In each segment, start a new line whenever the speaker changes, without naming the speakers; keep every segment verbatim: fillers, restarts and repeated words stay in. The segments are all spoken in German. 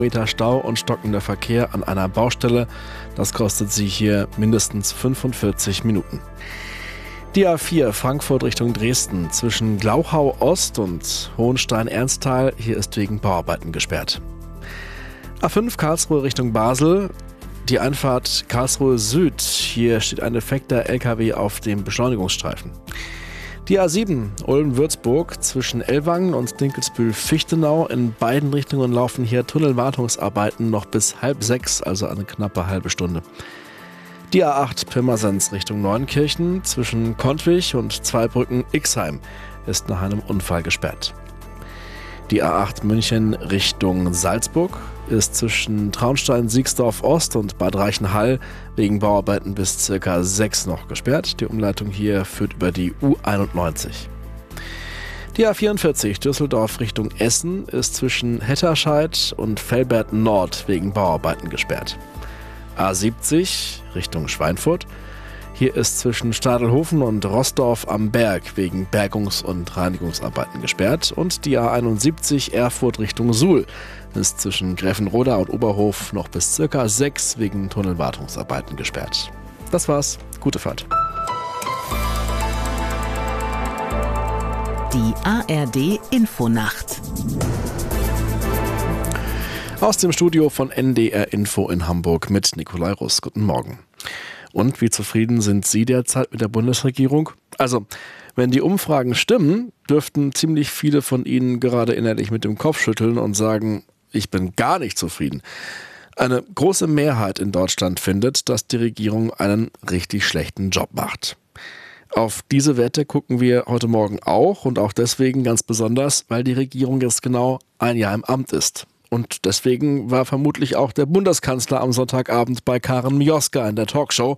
Meter Stau und stockender Verkehr an einer Baustelle. Das kostet Sie hier mindestens fünfundvierzig Minuten. Die A vier Frankfurt Richtung Dresden zwischen Glauchau Ost und Hohenstein-Ernsthal. Hier ist wegen Bauarbeiten gesperrt. A fünf Karlsruhe Richtung Basel. Die Einfahrt Karlsruhe Süd. Hier steht ein defekter L K W auf dem Beschleunigungsstreifen. Die A sieben Ulm-Würzburg zwischen Ellwangen und Dinkelsbühl-Fichtenau. In beiden Richtungen laufen hier Tunnelwartungsarbeiten noch bis halb sechs, also eine knappe halbe Stunde. Die A acht Pirmasens Richtung Neunkirchen zwischen Kontwig und Zweibrücken-Ixheim ist nach einem Unfall gesperrt. Die A acht München Richtung Salzburg ist zwischen Traunstein-Siegsdorf Ost und Bad Reichenhall wegen Bauarbeiten bis circa sechs noch gesperrt. Die Umleitung hier führt über die U einundneunzig. Die A vierundvierzig Düsseldorf Richtung Essen ist zwischen Hetterscheid und Velbert Nord wegen Bauarbeiten gesperrt. A siebzig Richtung Schweinfurt. Hier ist zwischen Stadelhofen und Rossdorf am Berg wegen Bergungs- und Reinigungsarbeiten gesperrt. Und die A einundsiebzig Erfurt Richtung Suhl ist zwischen Gräfenroda und Oberhof noch bis circa sechs wegen Tunnelwartungsarbeiten gesperrt. Das war's. Gute Fahrt.
Die A R D Infonacht.
Aus dem Studio von N D R Info in Hamburg mit Nikolai Russ. Guten Morgen. Und wie zufrieden sind Sie derzeit mit der Bundesregierung? Also, wenn die Umfragen stimmen, dürften ziemlich viele von Ihnen gerade innerlich mit dem Kopf schütteln und sagen, ich bin gar nicht zufrieden. Eine große Mehrheit in Deutschland findet, dass die Regierung einen richtig schlechten Job macht. Auf diese Werte gucken wir heute Morgen auch und auch deswegen ganz besonders, weil die Regierung jetzt genau ein Jahr im Amt ist. Und deswegen war vermutlich auch der Bundeskanzler am Sonntagabend bei Karen Mioska in der Talkshow.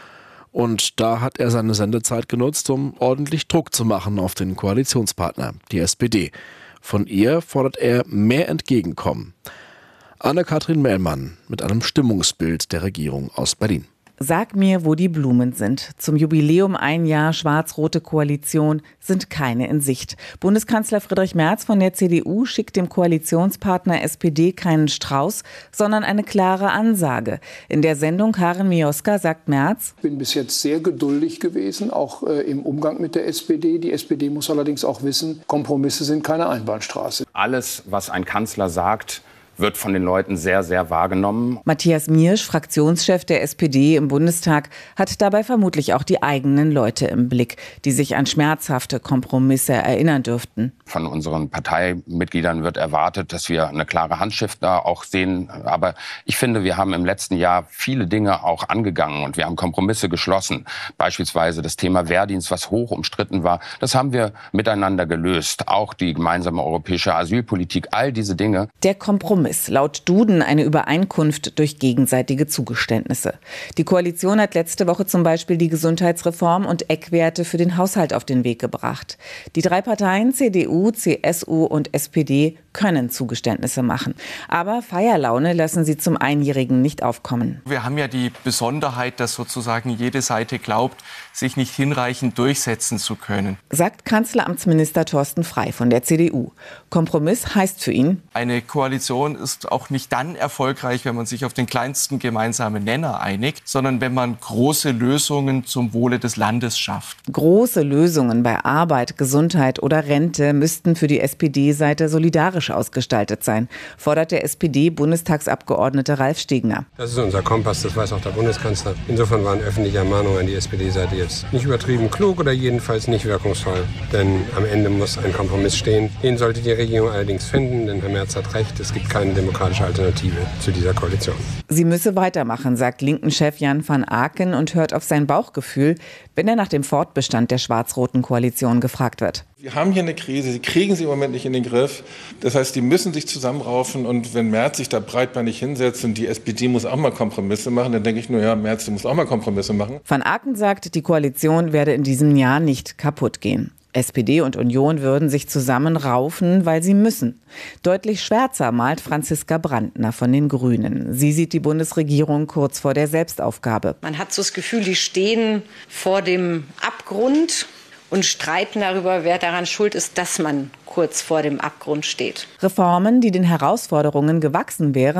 Und da hat er seine Sendezeit genutzt, um ordentlich Druck zu machen auf den Koalitionspartner, die S P D. Von ihr fordert er mehr Entgegenkommen. Anne-Kathrin Mellmann mit einem Stimmungsbild der Regierung aus Berlin.
Sag mir, wo die Blumen sind. Zum Jubiläum ein Jahr schwarz-rote Koalition sind keine in Sicht. Bundeskanzler Friedrich Merz von der C D U schickt dem Koalitionspartner S P D keinen Strauß, sondern eine klare Ansage. In der Sendung Karen Mioska sagt Merz:
Ich bin bis jetzt sehr geduldig gewesen, auch äh, im Umgang mit der S P D. Die S P D muss allerdings auch wissen, Kompromisse sind keine Einbahnstraße.
Alles, was ein Kanzler sagt, wird von den Leuten sehr, sehr wahrgenommen.
Matthias Miersch, Fraktionschef der S P D im Bundestag, hat dabei vermutlich auch die eigenen Leute im Blick, die sich an schmerzhafte Kompromisse erinnern dürften.
Von unseren Parteimitgliedern wird erwartet, dass wir eine klare Handschrift da auch sehen. Aber ich finde, wir haben im letzten Jahr viele Dinge auch angegangen und wir haben Kompromisse geschlossen. Beispielsweise das Thema Wehrdienst, was hoch umstritten war. Das haben wir miteinander gelöst. Auch die gemeinsame europäische Asylpolitik, all diese Dinge.
Der Kompromiss. Laut Duden eine Übereinkunft durch gegenseitige Zugeständnisse. Die Koalition hat letzte Woche zum Beispiel die Gesundheitsreform und Eckwerte für den Haushalt auf den Weg gebracht. Die drei Parteien C D U, C S U und S P D können Zugeständnisse machen. Aber Feierlaune lassen sie zum Einjährigen nicht aufkommen.
Wir haben ja die Besonderheit, dass sozusagen jede Seite glaubt, sich nicht hinreichend durchsetzen zu können.
Sagt Kanzleramtsminister Thorsten Frey von der C D U. Kompromiss heißt für ihn:
Eine Koalition ist auch nicht dann erfolgreich, wenn man sich auf den kleinsten gemeinsamen Nenner einigt, sondern wenn man große Lösungen zum Wohle des Landes schafft.
Große Lösungen bei Arbeit, Gesundheit oder Rente müssten für die S P D-Seite solidarisch ausgestaltet sein, fordert der S P D-Bundestagsabgeordnete Ralf Stegner.
Das ist unser Kompass, das weiß auch der Bundeskanzler. Insofern waren öffentliche Ermahnungen an die S P D-Seite jetzt nicht übertrieben klug oder jedenfalls nicht wirkungsvoll. Denn am Ende muss ein Kompromiss stehen. Den sollte die Regierung allerdings finden, denn Herr Merz hat recht, es gibt keine demokratische Alternative zu dieser Koalition.
Sie müsse weitermachen, sagt Linken-Chef Jan van Aken und hört auf sein Bauchgefühl, wenn er nach dem Fortbestand der schwarz-roten Koalition gefragt wird.
Wir haben hier eine Krise, sie kriegen sie im Moment nicht in den Griff. Das heißt, die müssen sich zusammenraufen und wenn Merz sich da breitbeinig hinsetzt und die S P D muss auch mal Kompromisse machen, dann denke ich nur, ja, Merz, du musst auch mal Kompromisse machen.
Van Aken sagt, die Koalition werde in diesem Jahr nicht kaputt gehen. S P D und Union würden sich zusammenraufen, weil sie müssen. Deutlich schwärzer malt Franziska Brandner von den Grünen. Sie sieht die Bundesregierung kurz vor der Selbstaufgabe.
Man hat so das Gefühl, die stehen vor dem Abgrund und streiten darüber, wer daran schuld ist, dass man kurz vor dem Abgrund steht.
Reformen, die den Herausforderungen gewachsen wären,